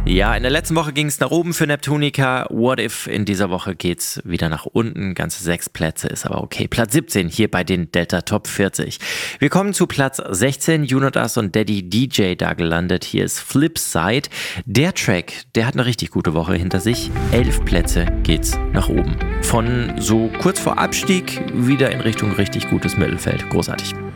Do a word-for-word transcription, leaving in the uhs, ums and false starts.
Ja, in der letzten Woche ging es nach oben für Neptunica. What If? In dieser Woche geht's wieder nach unten. Ganze sechs Plätze, ist aber okay. Platz siebzehn hier bei den Delta Top vierzig. Wir kommen zu Platz sechzehn. Jonas und Daddy D J da gelandet. Hier ist Flipside. Der Track, der hat eine richtig gute Woche hinter sich. Elf Plätze geht's nach oben. Von so kurz vor Abstieg wieder in Richtung richtig gutes Mittelfeld. Großartig.